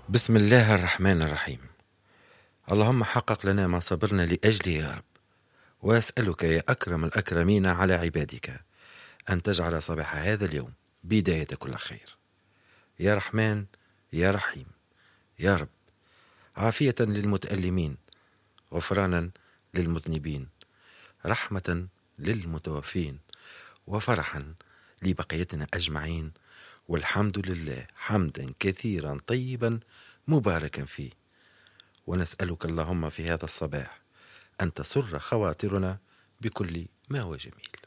بسم الله الرحمن الرحيم. اللهم حقق لنا ما صبرنا لأجله يا رب، وأسألك يا أكرم الأكرمين على عبادك أن تجعل صباح هذا اليوم بداية كل خير. يا رحمن يا رحيم يا رب، عافية للمتألمين، غفرانا للمذنبين، رحمة للمتوفين، وفرحا لبقيتنا أجمعين، والحمد لله حمدا كثيرا طيبا مباركا فيه. ونسألك اللهم في هذا الصباح أن تسر خواطرنا بكل ما هو جميل.